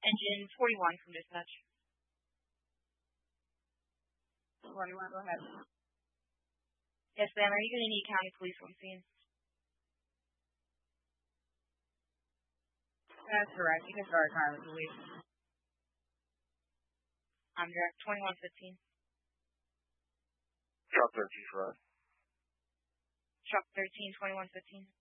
Engine 41 from dispatch. 41, go ahead. Yes, ma'am. Are you going to need county police on scene? That's correct. You can start a car with police. I'm direct 2115. Truck 13 for us. Truck 13, 2115.